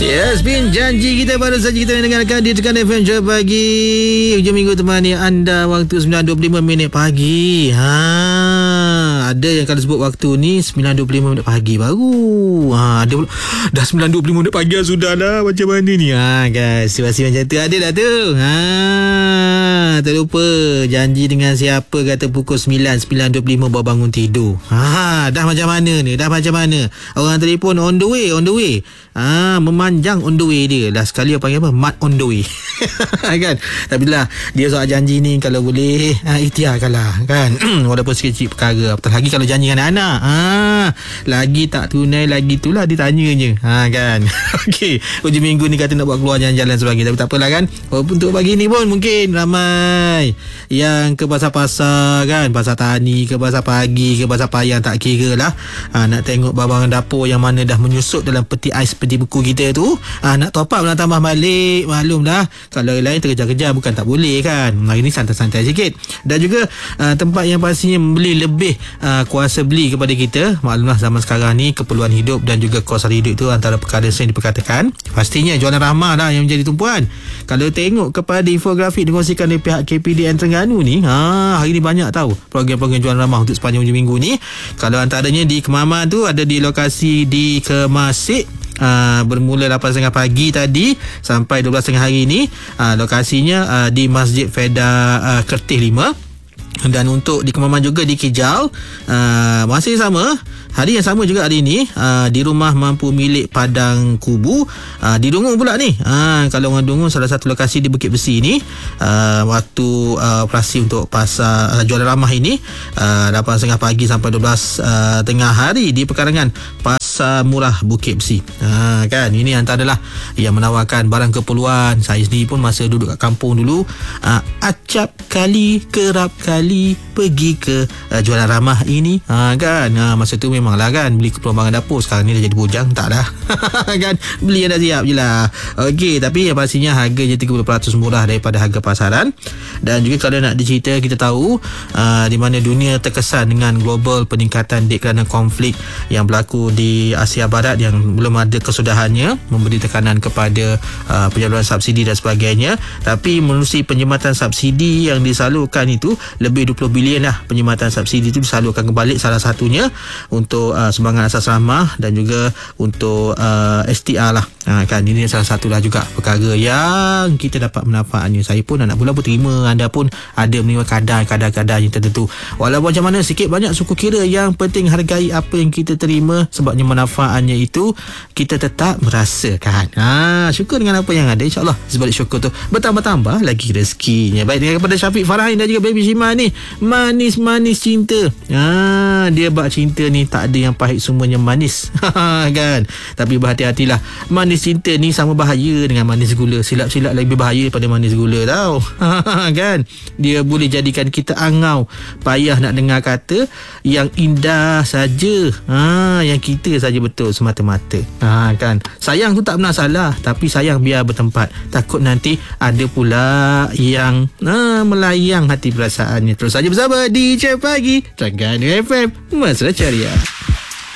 Yes, Bin, janji kita baru saja kita mendengarkan di Tekan FM Jom Pagi. Hujung minggu temani anda waktu 9.25 pagi. Ada yang kalau sebut waktu ni 9.25 pagi baru. Ada pula dah 9.25 pagi sudah dah. Macam mana ni? Guys, situasi macam tu ada dah tu. Tak lupa janji dengan siapa kata pukul 9.25 baru bangun tidur. Dah macam mana ni? Dah macam mana? Orang telefon on the way. Memanjang on the way dia. Dah sekali apa panggil apa? Mat on the way. Kan? Tapi lah dia soal janji ni kalau boleh ikhtiarkanlah kan. Walaupun sikit-sikit perkara. Apatah lagi kalau janji dengan anak. Lagi tak tunai lagi itulah ditanyanya. Kan? Okey, hujung minggu ni kata nak buat keluar jalan-jalan sebagainya. Tapi tak apalah kan. Untuk pagi ni pun mungkin ramai yang ke pasar-pasar kan, pasar tani ke pasar pagi ke pasar payang tak kira lah. Nak tengok barang dapur yang mana dah menyusut dalam peti ais peti beku kita tu. Nak top up, nak tambah balik. Maklum dah, kalau lain terkejar-kejar bukan tak boleh kan. Hari ni santai-santai sikit. Dan juga tempat yang pastinya membeli lebih kuasa beli kepada kita. Maklumlah zaman sekarang ni keperluan hidup dan juga kos hidup tu antara perkara yang diperkatakan. Pastinya jualan ramah lah yang menjadi tumpuan. Kalau tengok kepada infografik dikongsikan oleh pihak KPDN Terengganu ni, hari ni banyak tahu program-program jualan ramah untuk sepanjang hujung minggu ni. Kalau antaranya di Kemaman tu ada di lokasi di Kemasik. Bermula 8.30 pagi tadi sampai 12.30 hari ni. Lokasinya di Masjid Feda Kertih 5. Dan untuk di Kemaman juga di Kijal, masih sama, hari yang sama juga hari ni, di rumah mampu milik Padang Kubu, di Dungun pula ni. Kalau orang Dungun, salah satu lokasi di Bukit Besi ni, waktu operasi untuk pasar jualan ramah ini 8.30 pagi sampai 12 tengah hari di pekarangan Pasar Murah Bukit Besi. Kan, ini antaralah yang menawarkan barang keperluan. Saya sendiri pun masa duduk kat kampung dulu, acap kali kerap kali pergi ke jualan ramah ini. Kan, masa tu memanglah kan beli keperluan barang dapur. Sekarang ni dah jadi bujang, tak dah. Kan, beli yang dah siap je lah. Okey, tapi yang pastinya harganya 30% murah daripada harga pasaran. Dan juga kalau nak dicerita, kita tahu di mana dunia terkesan dengan global peningkatan dek kerana konflik yang berlaku di Asia Barat yang belum ada kesudahannya, memberi tekanan kepada penyaluran subsidi dan sebagainya. Tapi menerusi penjimatan subsidi yang disalurkan itu, lebih 20 bilion lah penjimatan subsidi itu disalurkan kembali, salah satunya untuk sumbangan asas ramah dan juga untuk STR lah. Kan, ini salah satulah juga perkara yang kita dapat manfaatnya. Saya pun anak bulan pun terima, anda pun ada menerima kadar yang tertentu. Walaupun macam mana, sikit banyak syukur kira, yang penting hargai apa yang kita terima, sebabnya manfaatnya itu kita tetap merasakan. Syukur dengan apa yang ada, insyaAllah sebalik syukur tu bertambah-tambah lagi rezekinya. Baik, dengan kepada Syafiq Farhain dan juga Baby Shima ni, manis-manis cinta. Dia bak cinta ni tak ada yang pahit, semuanya manis. Kan, tapi berhati-hatilah, manis cinta ni sama bahaya dengan manis gula. Silap-silap lebih bahaya daripada manis gula tau. Kan, dia boleh jadikan kita angau, payah nak dengar kata yang indah saja, yang kita saja betul semata-mata. Kan, sayang tu tak pernah salah, tapi sayang biar bertempat. Takut nanti ada pula yang melayang hati perasaannya. Terus saja bersama DJ Pagi Terengganu FM, Mesra Ceria.